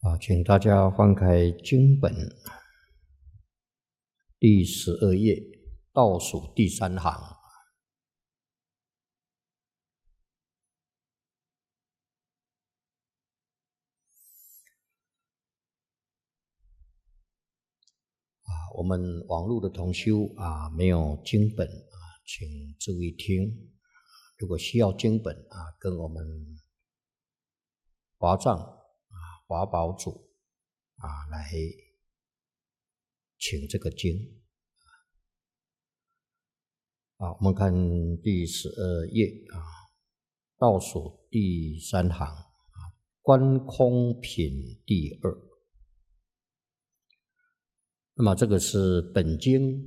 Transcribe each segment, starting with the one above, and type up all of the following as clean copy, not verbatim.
请大家翻开经本第12页，倒数第3行。我们网络的同修没有经本请注意听。如果需要经本跟我们华藏华宝主来请这个经我们看第12页倒数第3行观空品第2。那么这个是本经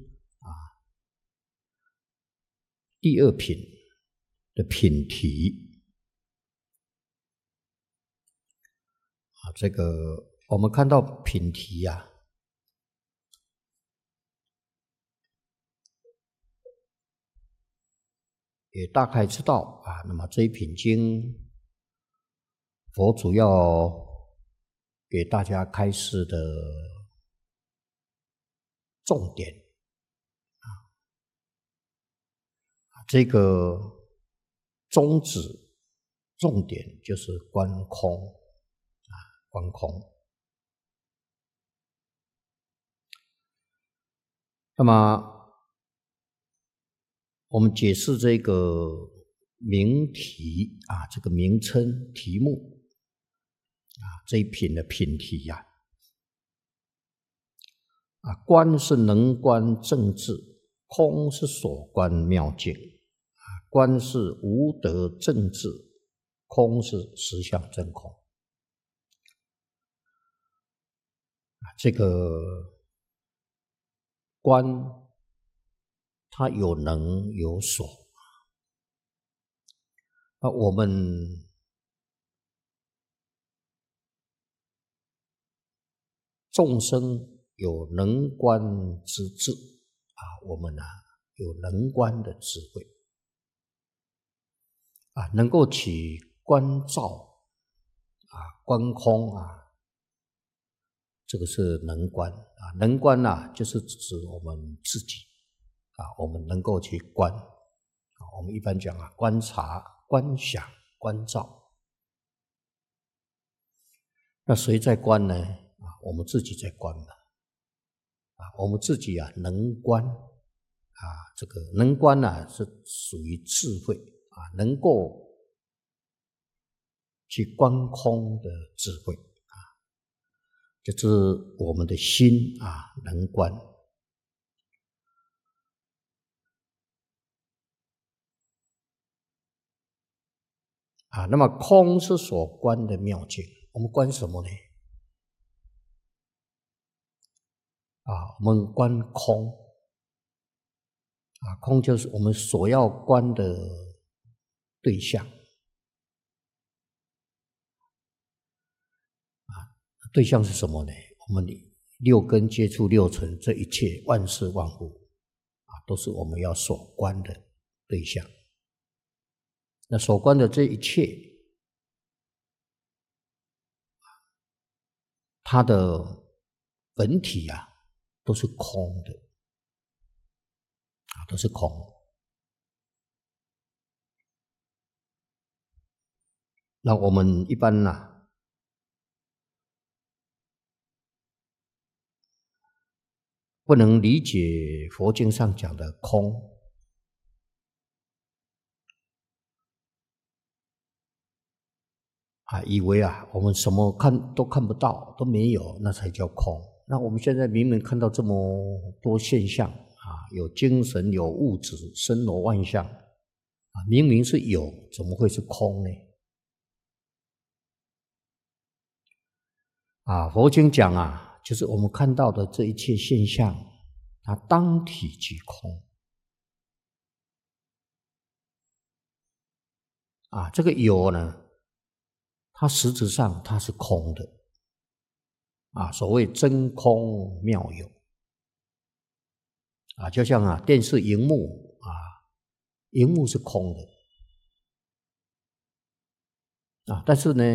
第2品的品题这个我们看到品题也大概知道那么这一品经佛主要给大家开示的重点这个宗旨重点就是观空观空。那么我们解释这个名题这个名称题目这一品的品题观是能观正智，空是所观妙境。观是无得正智，空是实相真空。这个观它有能有所我们众生有能观之智我们有能观的智慧能够起观照观空这个是能观能观就是指我们自己我们能够去观我们一般讲观察、观想、观照。那谁在观呢？我们自己在观我们自己能观这个能观是属于智慧能够去观空的智慧就是我们的心能观那么空是所观的妙境。我们观什么呢？我们观空空就是我们所要观的对象对象是什么呢？我们6根接触6尘，这一切万事万物都是我们要所观的对象。那所观的这一切它的本体都是空的都是空。那我们一般不能理解佛经上讲的空以为我们什么都看不到都没有，那才叫空。那我们现在明明看到这么多现象有精神有物质森罗万象明明是有，怎么会是空呢？佛经讲就是我们看到的这一切现象它当体即空这个有呢它实质上它是空的所谓真空妙有就像电视荧幕荧幕是空的但是呢